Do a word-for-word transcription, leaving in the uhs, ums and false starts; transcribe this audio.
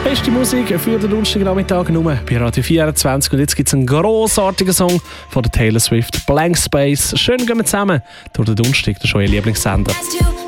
beste Musik für den Donnerstagnachmittag nur bei Radio vierundzwanzig. Und jetzt gibt es einen grossartigen Song von der Taylor Swift, Blank Space. Schön gehen wir zusammen durch den Donnerstag, das ist euer Lieblingssender.